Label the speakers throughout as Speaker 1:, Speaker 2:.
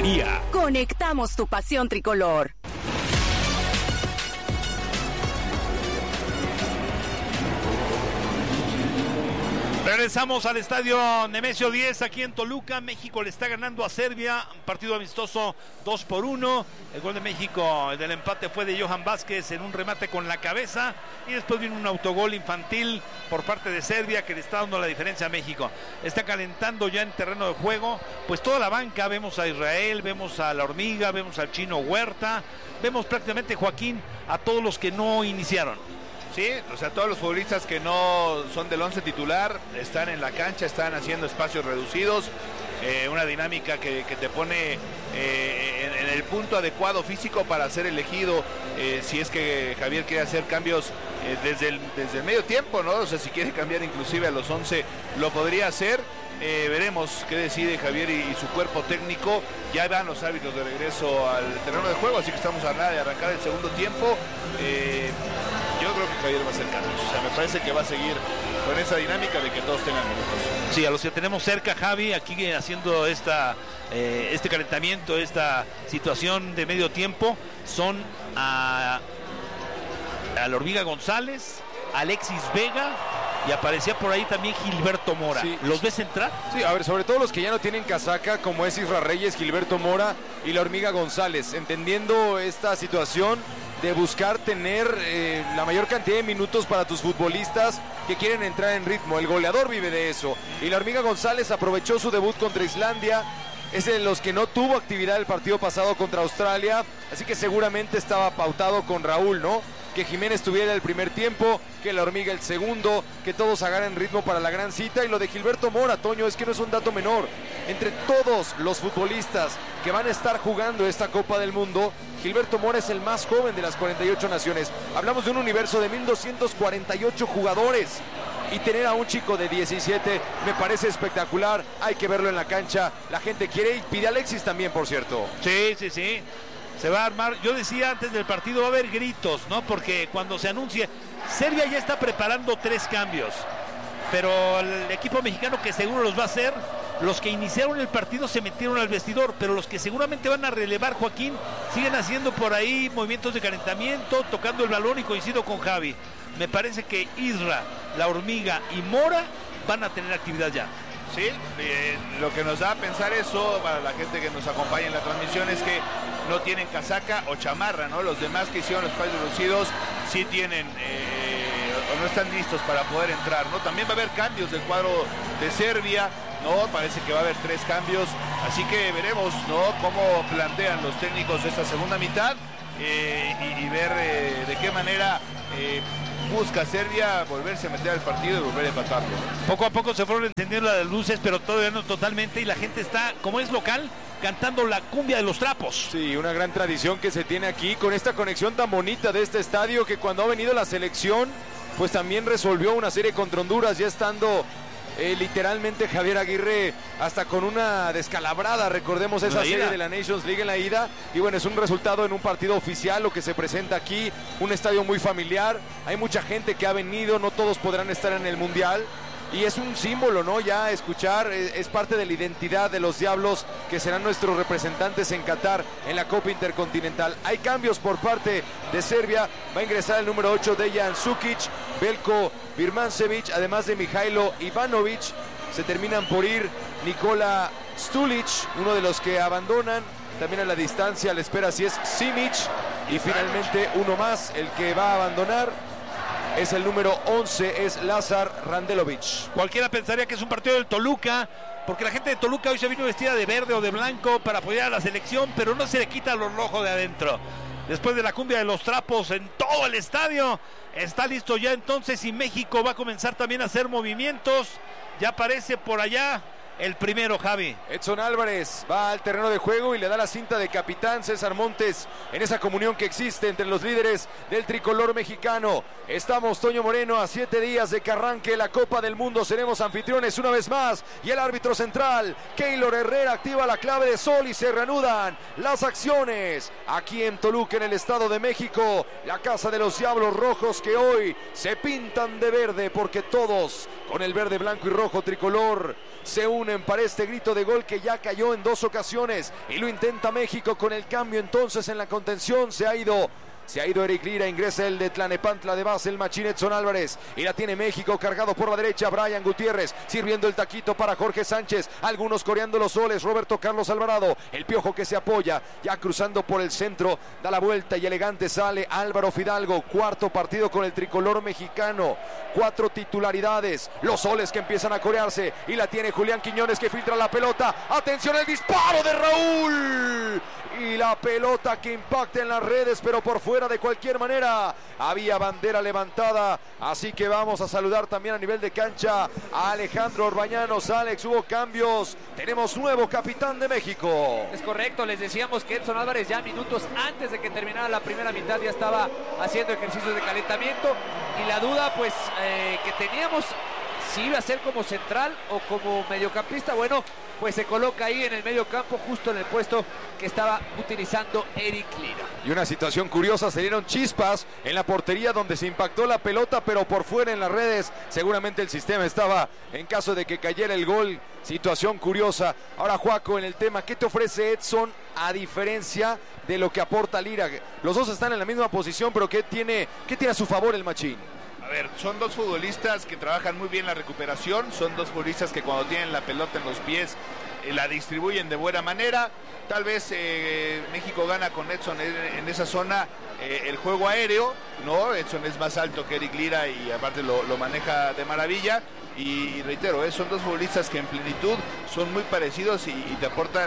Speaker 1: Ingeniería.
Speaker 2: Conectamos tu pasión tricolor.
Speaker 3: Regresamos al estadio Nemesio 10 aquí en Toluca. México le está ganando a Serbia, un partido amistoso 2-1. El gol de México, el del empate, fue de Johan Vázquez en un remate con la cabeza, y después viene un autogol infantil por parte de Serbia que le está dando la diferencia a México. Está calentando ya en terreno de juego pues toda la banca. Vemos a Israel, vemos a La Hormiga, vemos al Chino Huerta, vemos prácticamente, Joaquín, a todos los que no iniciaron.
Speaker 4: Sí, o sea, todos los futbolistas que no son del 11 titular están en la cancha, están haciendo espacios reducidos, una dinámica que te pone en el punto adecuado físico para ser elegido, si es que Javier quiere hacer cambios desde el medio tiempo, ¿no? O sea, si quiere cambiar inclusive a los 11, lo podría hacer. Veremos qué decide Javier y su cuerpo técnico. Ya van los árbitros de regreso al terreno de juego, así que estamos a nada de arrancar el segundo tiempo. Yo creo que Javier va a hacer cambios. O sea, me parece que va a seguir con esa dinámica de que todos tengan minutos.
Speaker 3: Sí, a los que tenemos cerca, Javi, aquí haciendo este calentamiento, esta situación de medio tiempo, son a La Hormiga González, Alexis Vega, y aparecía por ahí también Gilberto Mora. Sí. ¿Los ves entrar?
Speaker 5: Sí, a ver, sobre todo los que ya no tienen casaca, como es Isra Reyes, Gilberto Mora y La Hormiga González, entendiendo esta situación de buscar tener la mayor cantidad de minutos para tus futbolistas que quieren entrar en ritmo. El goleador vive de eso. Y La Hormiga González aprovechó su debut contra Islandia. Es de los que no tuvo actividad el partido pasado contra Australia, así que seguramente estaba pautado con Raúl, ¿no? Que Jiménez tuviera el primer tiempo, que La Hormiga el segundo, que todos agarren ritmo para la gran cita. Y lo de Gilberto Mora, Toño, es que no es un dato menor. Entre todos los futbolistas que van a estar jugando esta Copa del Mundo, Gilberto Mora es el más joven de las 48 naciones. Hablamos de un universo de 1,248 jugadores. Y tener a un chico de 17 me parece espectacular. Hay que verlo en la cancha. La gente quiere y pide a Alexis también, por cierto.
Speaker 3: Sí. Se va a armar. Yo decía antes del partido va a haber gritos, ¿no? Porque cuando se anuncie, Serbia ya está preparando 3 cambios. Pero el equipo mexicano, que seguro los va a hacer, los que iniciaron el partido se metieron al vestidor, pero los que seguramente van a relevar, Joaquín, siguen haciendo por ahí movimientos de calentamiento, tocando el balón, y coincido con Javi. Me parece que Isra, La Hormiga y Mora van a tener actividad ya.
Speaker 4: Sí, lo que nos da a pensar eso para la gente que nos acompaña en la transmisión es que no tienen casaca o chamarra, ¿no? Los demás que hicieron los espacios reducidos sí tienen o no están listos para poder entrar, ¿no? También va a haber cambios del cuadro de Serbia, ¿no? Parece que va a haber 3 cambios, así que veremos, ¿no? Cómo plantean los técnicos esta segunda mitad y ver de qué manera busca Serbia volverse a meter al partido y volver a empatarlo.
Speaker 3: Poco a poco se fueron encendiendo las luces, pero todavía no totalmente, y la gente está, como es local, cantando la cumbia de los trapos.
Speaker 5: Sí, una gran tradición que se tiene aquí, con esta conexión tan bonita de este estadio, que cuando ha venido la selección, pues también resolvió una serie contra Honduras, ya estando literalmente Javier Aguirre hasta con una descalabrada. Recordemos esa serie de la Nations League en la ida, y bueno, es un resultado en un partido oficial lo que se presenta aquí, un estadio muy familiar, hay mucha gente que ha venido, no todos podrán estar en el Mundial, y es un símbolo, ¿no? Ya escuchar, es parte de la identidad de los Diablos, que serán nuestros representantes en Qatar en la Copa Intercontinental. Hay cambios por parte de Serbia, va a ingresar el número 8 Dejan Sukic, Veljko Birmančević, además de Mihailo Ivanovic. Se terminan por ir Nikola Stulic, uno de los que abandonan. También a la distancia a la espera si es Simic, y finalmente uno más, el que va a abandonar es el número 11, es Lazar Randelovic.
Speaker 3: Cualquiera pensaría que es un partido del Toluca, porque la gente de Toluca hoy se vino vestida de verde o de blanco para apoyar a la selección, pero no se le quita lo rojo de adentro. Después de la cumbia de los trapos en todo el estadio, está listo ya entonces, y México va a comenzar también a hacer movimientos. Ya aparece por allá el primero, Javi.
Speaker 5: Edson Álvarez va al terreno de juego y le da la cinta de capitán César Montes en esa comunión que existe entre los líderes del tricolor mexicano. Estamos, Toño Moreno, a 7 días de que arranque la Copa del Mundo. Seremos anfitriones una vez más, y el árbitro central, Keylor Herrera, activa la clave de sol y se reanudan las acciones aquí en Toluca, en el Estado de México, la casa de los Diablos Rojos, que hoy se pintan de verde, porque todos con el verde, blanco y rojo tricolor se unen para este grito de gol que ya cayó en 2 ocasiones y lo intenta México con el cambio entonces en la contención. Se ha ido Eric Lira, ingresa el de Tlanepantla de base, el machín Edson Álvarez, y la tiene México cargado por la derecha. Brian Gutiérrez sirviendo el taquito para Jorge Sánchez, algunos coreando los soles. Roberto Carlos Alvarado, el Piojo que se apoya, ya cruzando por el centro, da la vuelta y elegante sale Álvaro Fidalgo. Cuarto partido con el tricolor mexicano, 4 titularidades, los soles que empiezan a corearse, y la tiene Julián Quiñones que filtra la pelota. Atención, el disparo de Raúl, y la pelota que impacta en las redes, pero por fuera de cualquier manera. Había bandera levantada, así que vamos a saludar también a nivel de cancha a Alejandro Orbañanos. Alex, hubo cambios, tenemos nuevo capitán de México.
Speaker 1: Es correcto, les decíamos que Edson Álvarez ya minutos antes de que terminara la primera mitad ya estaba haciendo ejercicios de calentamiento, y la duda pues que teníamos si iba a ser como central o como mediocampista. Bueno, pues se coloca ahí en el medio campo, justo en el puesto que estaba utilizando Eric Lira.
Speaker 5: Y una situación curiosa, se dieron chispas en la portería donde se impactó la pelota, pero por fuera en las redes. Seguramente el sistema estaba en caso de que cayera el gol. Situación curiosa. Ahora, Juaco, en el tema, ¿qué te ofrece Edson a diferencia de lo que aporta Lira? Los dos están en la misma posición, pero ¿qué tiene a su favor el machín?
Speaker 4: A ver, son 2 futbolistas que trabajan muy bien la recuperación, son 2 futbolistas que cuando tienen la pelota en los pies la distribuyen de buena manera. Tal vez México gana con Edson en esa zona el juego aéreo, ¿no? Edson es más alto que Eric Lira y aparte lo maneja de maravilla. Y reitero, son 2 futbolistas que en plenitud son muy parecidos y te aportan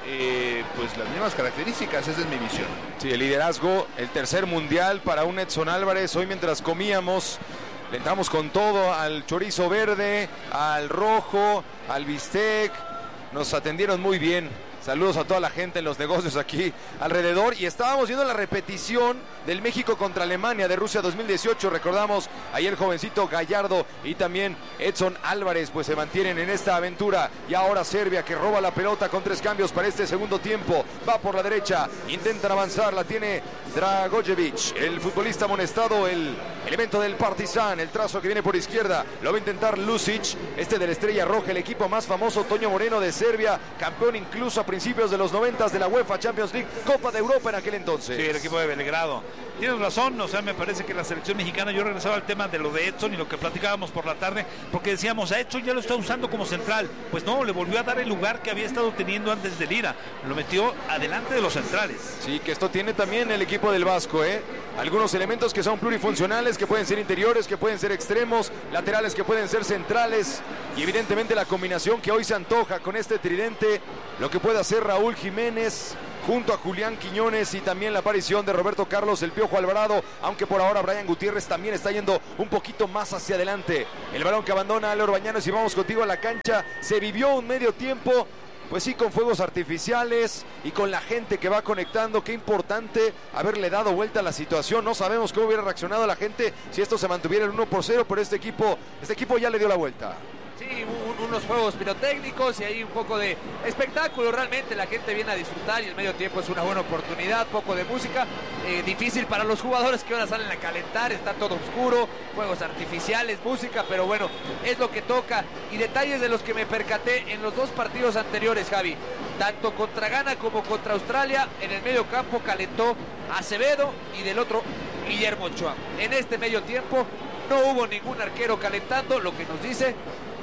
Speaker 4: pues las mismas características. Esa es mi visión.
Speaker 5: Sí, el liderazgo, el tercer mundial para un Edson Álvarez. Hoy mientras comíamos le entramos con todo al chorizo verde, al rojo, al bistec. Nos atendieron muy bien. Saludos a toda la gente en los negocios aquí alrededor. Y estábamos viendo la repetición del México contra Alemania de Rusia 2018. Recordamos ahí el jovencito Gallardo y también Edson Álvarez pues se mantienen en esta aventura. Y ahora Serbia que roba la pelota con 3 cambios para este segundo tiempo. Va por la derecha, intentan avanzar, la tiene Dragojevic, el futbolista amonestado, el elemento del Partizan. El trazo que viene por izquierda, lo va a intentar Lucic, este de la Estrella Roja, el equipo más famoso, Toño Moreno de Serbia, campeón incluso a principios de los 90 de la UEFA Champions League, Copa de Europa en aquel entonces.
Speaker 3: Sí, el equipo de Belgrado. Tienes razón, o sea, me parece que la selección mexicana, yo regresaba al tema de lo de Edson y lo que platicábamos por la tarde, porque decíamos, a Edson ya lo está usando como central. Pues no, le volvió a dar el lugar que había estado teniendo antes de Lira, lo metió adelante de los centrales.
Speaker 5: Sí, que esto tiene también el equipo del Vasco, algunos elementos que son plurifuncionales, que pueden ser interiores, que pueden ser extremos, laterales que pueden ser centrales, y evidentemente la combinación que hoy se antoja con este tridente, lo que puede hacer Raúl Jiménez junto a Julián Quiñones y también la aparición de Roberto Carlos el Piojo Alvarado, aunque por ahora Brian Gutiérrez también está yendo un poquito más hacia adelante. El balón que abandona Ale Orbañanos y vamos contigo a la cancha. Se vivió un medio tiempo, pues sí, con fuegos artificiales y con la gente que va conectando. Qué importante haberle dado vuelta a la situación. No sabemos cómo hubiera reaccionado la gente si esto se mantuviera en 1-0, pero este equipo ya le dio la vuelta.
Speaker 1: Sí, unos juegos pirotécnicos y ahí un poco de espectáculo. Realmente la gente viene a disfrutar y el medio tiempo es una buena oportunidad. Poco de música, difícil para los jugadores que ahora salen a calentar, está todo oscuro, fuegos artificiales, música, pero bueno, es lo que toca. Y detalles de los que me percaté en los 2 partidos anteriores, Javi, tanto contra Ghana como contra Australia, en el medio campo calentó Acevedo y del otro Guillermo Ochoa. En este medio tiempo no hubo ningún arquero calentando, lo que nos dice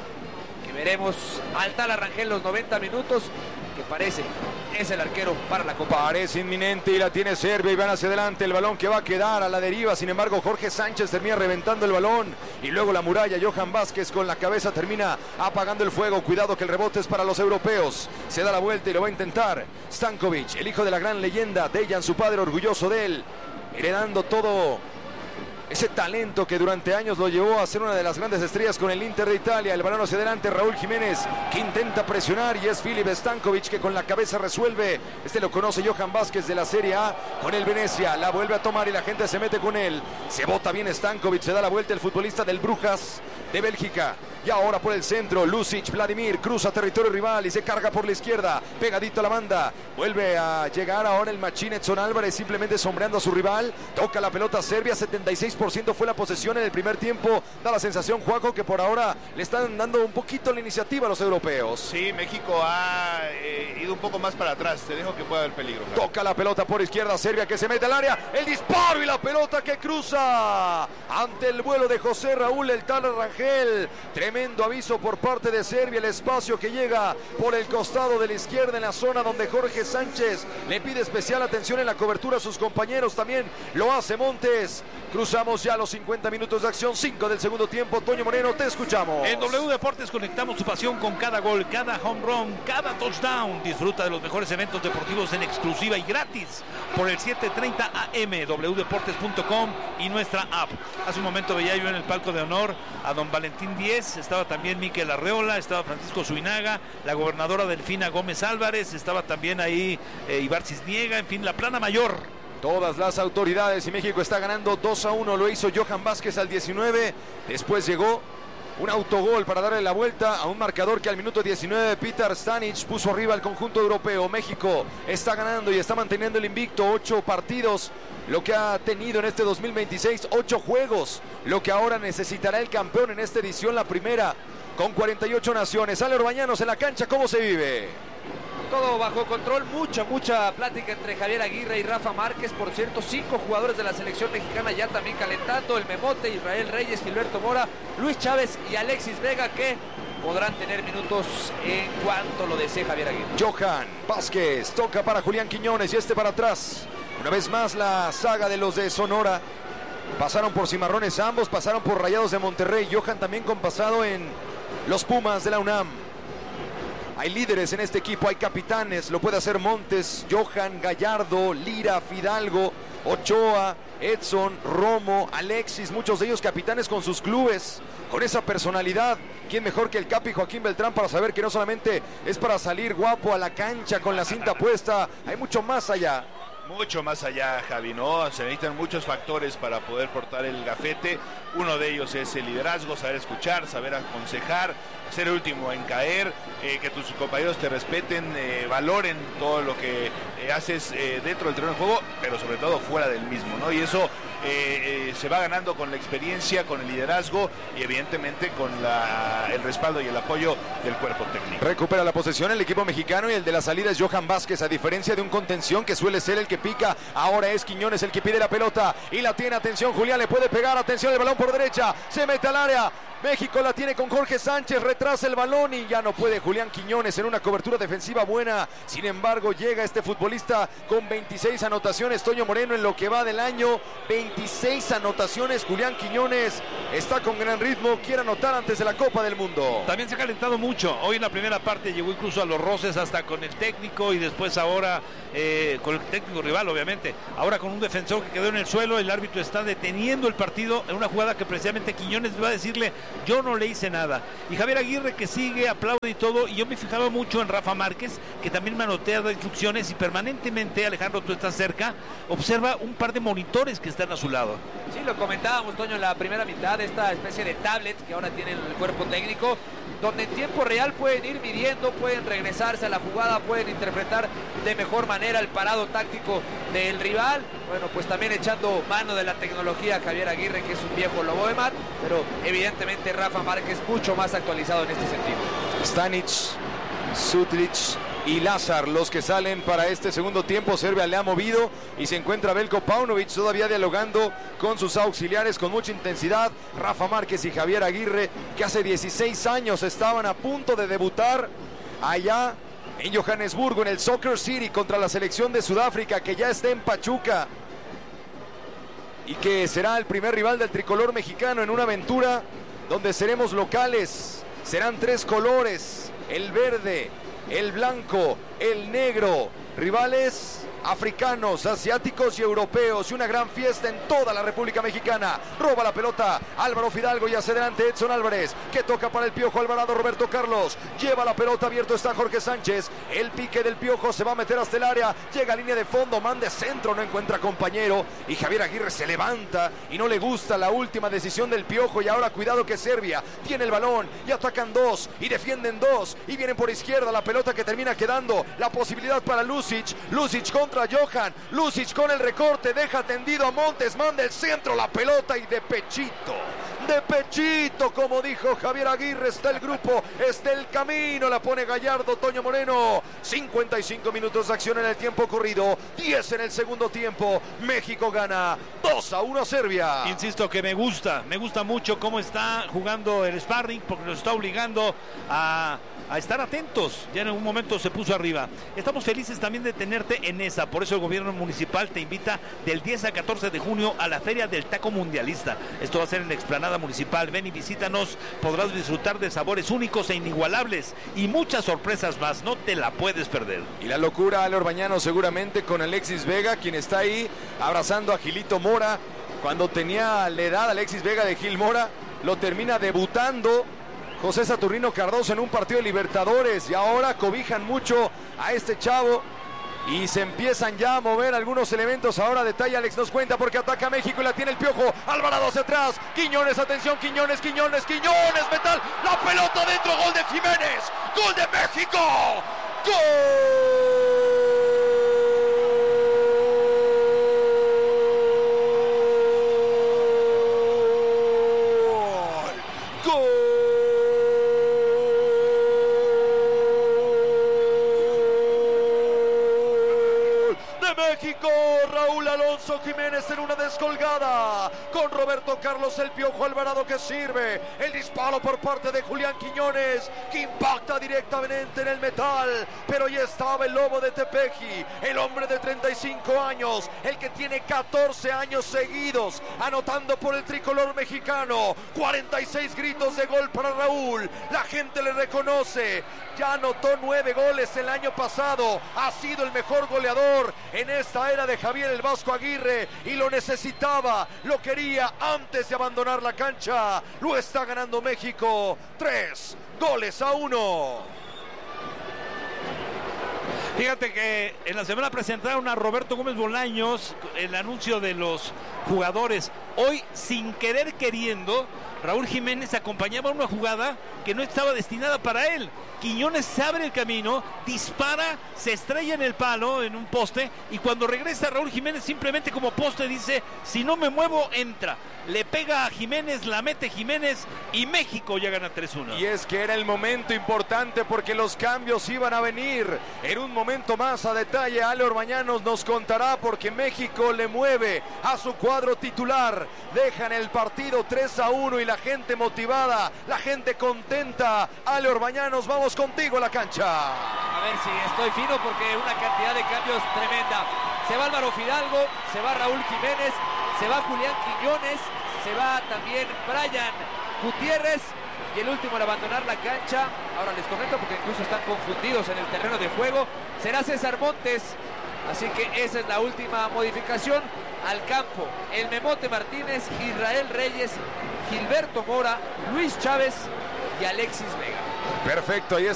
Speaker 1: que veremos al tal Arrangel los 90 minutos, que parece es el arquero para la Copa.
Speaker 5: Parece inminente y la tiene Serbia y van hacia adelante. El balón que va a quedar a la deriva. Sin embargo, Jorge Sánchez termina reventando el balón. Y luego la muralla, Johan Vázquez con la cabeza termina apagando el fuego. Cuidado que el rebote es para los europeos. Se da la vuelta y lo va a intentar Stankovic, el hijo de la gran leyenda Dejan, su padre, orgulloso de él, heredando todo ese talento que durante años lo llevó a ser una de las grandes estrellas con el Inter de Italia. El balón hacia adelante, Raúl Jiménez que intenta presionar y es Filip Stankovic que con la cabeza resuelve. Este lo conoce Johan Vázquez de la Serie A con el Venecia. La vuelve a tomar y la gente se mete con él. Se bota bien Stankovic, se da la vuelta el futbolista del Brujas de Bélgica. Y ahora por el centro, Lucic, Vladimir, cruza territorio rival y se carga por la izquierda, pegadito a la banda. Vuelve a llegar ahora el machín Edson Álvarez, simplemente sombreando a su rival. Toca la pelota Serbia, 76% fue la posesión en el primer tiempo. Da la sensación, Juanjo, que por ahora le están dando un poquito la iniciativa a los europeos.
Speaker 4: Sí, México ha ido un poco más para atrás. Te dejo que pueda haber peligro. Claro.
Speaker 5: Toca la pelota por izquierda, Serbia que se mete al área. El disparo y la pelota que cruza ante el vuelo de José Raúl El Tala Rangel. Tremendo aviso por parte de Serbia. El espacio que llega por el costado de la izquierda en la zona donde Jorge Sánchez le pide especial atención en la cobertura a sus compañeros. También lo hace Montes. Cruzamos ya los 50 minutos de acción, 5 del segundo tiempo. Toño Moreno, te escuchamos.
Speaker 3: En W Deportes conectamos tu pasión con cada gol, cada home run, cada touchdown. Disfruta de los mejores eventos deportivos en exclusiva y gratis por el 7:30 AM, wdeportes.com y nuestra app. Hace un momento veía yo en el palco de honor a don Valentín Díez, estaba también Miquel Arreola, estaba Francisco Zuinaga, la gobernadora Delfina Gómez Álvarez, estaba también ahí Ibar Cisniega, en fin, la plana mayor.
Speaker 5: Todas las autoridades y México está ganando 2-1, lo hizo Johan Vázquez al 19, después llegó un autogol para darle la vuelta a un marcador que al minuto 19 Petar Stanic puso arriba al conjunto europeo. México está ganando y está manteniendo el invicto, 8 partidos, lo que ha tenido en este 2026, 8 juegos, lo que ahora necesitará el campeón en esta edición, la primera, con 48 naciones. Ale Orbañanos en la cancha, ¿cómo se vive?
Speaker 1: Todo bajo control, mucha plática entre Javier Aguirre y Rafa Márquez. Por cierto, 5 jugadores de la selección mexicana ya también calentando: el Memote, Israel Reyes, Gilberto Mora, Luis Chávez y Alexis Vega, que podrán tener minutos en cuanto lo desee Javier Aguirre.
Speaker 5: Johan Vázquez toca para Julián Quiñones y este para atrás. Una vez más la saga de los de Sonora. Pasaron por Cimarrones ambos, pasaron por Rayados de Monterrey. Johan también con pasado en los Pumas de la UNAM. Hay líderes en este equipo, hay capitanes, lo puede hacer Montes, Johan, Gallardo, Lira, Fidalgo, Ochoa, Edson, Romo, Alexis, muchos de ellos capitanes con sus clubes, con esa personalidad. ¿Quién mejor que el Capi Joaquín Beltrán para saber que no solamente es para salir guapo a la cancha con la cinta puesta, hay mucho más allá?
Speaker 4: Mucho más allá, Javi, ¿no? Se necesitan muchos factores para poder portar el gafete. Uno de ellos es el liderazgo, saber escuchar, saber aconsejar, ser el último en caer, que tus compañeros te respeten, valoren todo lo que haces dentro del terreno de juego, pero sobre todo fuera del mismo, ¿no? Y eso se va ganando con la experiencia, con el liderazgo y evidentemente con el respaldo y el apoyo del cuerpo técnico.
Speaker 5: Recupera la posesión el equipo mexicano y el de la salida es Johan Vázquez, a diferencia de un contención que suele ser el que pica. Ahora es Quiñones el que pide la pelota y la tiene. Atención, Julián le puede pegar, atención, el balón por derecha, se mete al área. México la tiene con Jorge Sánchez, retrasa el balón y ya no puede Julián Quiñones en una cobertura defensiva buena. Sin embargo, llega este futbolista con 26 anotaciones, Toño Moreno, en lo que va del año, 26 anotaciones. Julián Quiñones está con gran ritmo, quiere anotar antes de la Copa del Mundo.
Speaker 3: También se ha calentado mucho, hoy en la primera parte llegó incluso a los roces hasta con el técnico y después ahora con el técnico rival, obviamente. Ahora con un defensor que quedó en el suelo, el árbitro está deteniendo el partido en una jugada que precisamente Quiñones va a decirle: yo no le hice nada. Y Javier Aguirre, que sigue, aplaude y todo. Y yo me fijaba mucho en Rafa Márquez, que también manotea de instrucciones y permanentemente, Alejandro, tú estás cerca, observa un par de monitores que están a su lado.
Speaker 1: Sí, lo comentábamos, Toño, en la primera mitad, esta especie de tablet que ahora tiene el cuerpo técnico, donde en tiempo real pueden ir midiendo, pueden regresarse a la jugada, pueden interpretar de mejor manera el parado táctico del rival. Bueno, pues también echando mano de la tecnología Javier Aguirre, que es un viejo lobo de mar, pero evidentemente Rafa Márquez mucho más actualizado en este sentido.
Speaker 5: Stanic, Sutlic y Lázar los que salen para este segundo tiempo. Serbia le ha movido y se encuentra Veljko Paunovic todavía dialogando con sus auxiliares con mucha intensidad. Rafa Márquez y Javier Aguirre, que hace 16 años estaban a punto de debutar allá en Johannesburgo, en el Soccer City, contra la selección de Sudáfrica, que ya está en Pachuca y que será el primer rival del tricolor mexicano en una aventura donde seremos locales. Serán 3 colores: el verde, el blanco, el negro, rivales africanos, asiáticos y europeos, y una gran fiesta en toda la República Mexicana. Roba la pelota Álvaro Fidalgo y hacia adelante Edson Álvarez, que toca para el Piojo Alvarado. Roberto Carlos lleva la pelota, abierto está Jorge Sánchez, el pique del Piojo se va a meter hasta el área, llega a línea de fondo, manda centro, no encuentra compañero, y Javier Aguirre se levanta y no le gusta la última decisión del Piojo. Y ahora cuidado que Serbia tiene el balón y atacan dos y defienden dos y vienen por izquierda, la pelota que termina quedando, la posibilidad para Lucic contra Johan, Lucic con el recorte, deja tendido a Montes, manda el centro, la pelota y de pechito, como dijo Javier Aguirre, está el grupo, está el camino, la pone Gallardo, Toño Moreno. 55 minutos de acción en el tiempo corrido, 10 en el segundo tiempo. México gana 2-1 a Serbia.
Speaker 3: Insisto que me gusta mucho cómo está jugando el sparring, porque nos está obligando a estar atentos. Ya en un momento se puso arriba. Estamos felices también de tenerte en esa. Por eso el gobierno municipal te invita del 10 al 14 de junio a la Feria del Taco Mundialista. Esto va a ser en la explanada municipal. Ven y visítanos. Podrás disfrutar de sabores únicos e inigualables y muchas sorpresas más. No te la puedes perder.
Speaker 5: Y la locura, Ale Orbañano, seguramente con Alexis Vega, quien está ahí abrazando a Gilito Mora. Cuando tenía la edad Alexis Vega de Gil Mora, lo termina debutando José Saturnino Cardoso en un partido de Libertadores, y ahora cobijan mucho a este chavo y se empiezan ya a mover algunos elementos. Ahora detalle Alex nos cuenta, porque ataca México y la tiene el Piojo Alvarado hacia atrás. Quiñones, atención, Quiñones, metal, la pelota dentro, gol de Jiménez, gol de México, gol. México, Raúl Alonso Jiménez en una descolgada con Roberto Carlos, el Piojo Alvarado, que sirve el disparo por parte de Julián Quiñones, que impacta directamente en el metal, pero ya estaba el Lobo de Tepeji, el hombre de 35 años, el que tiene 14 años seguidos anotando por el tricolor mexicano. 46 gritos de gol para Raúl, la gente le reconoce, ya anotó 9 goles el año pasado, ha sido el mejor goleador en esta era de Javier el Vasco Aguirre, y lo necesitaba, lo quería antes de abandonar la cancha. Lo está ganando México 3-1.
Speaker 3: Fíjate que en la semana presentaron a Roberto Gómez Bolaños el anuncio de los jugadores. Hoy, sin querer queriendo, Raúl Jiménez acompañaba una jugada que no estaba destinada para él. Quiñones se abre el camino, dispara, se estrella en el palo, en un poste, y cuando regresa Raúl Jiménez simplemente como poste dice, si no me muevo, entra. Le pega a Jiménez, la mete Jiménez y México ya gana 3-1.
Speaker 5: Y es que era el momento importante porque los cambios iban a venir. En un momento más, a detalle, Ale Orbañanos nos contará, porque México le mueve a su cuadro titular. Dejan el partido 3-1 y la gente motivada, la gente contenta. Ale Orbañanos, vamos contigo a la cancha.
Speaker 1: A ver si estoy fino, porque una cantidad de cambios tremenda. Se va Álvaro Fidalgo, se va Raúl Jiménez, se va Julián Quiñones, se va también Brian Gutiérrez, y el último en abandonar la cancha, ahora les comento porque incluso están confundidos en el terreno de juego, será César Montes. Así que esa es la última modificación al campo. El Memote Martínez, Israel Reyes, Gilberto Mora, Luis Chávez y Alexis Vega.
Speaker 5: Perfecto, ahí está.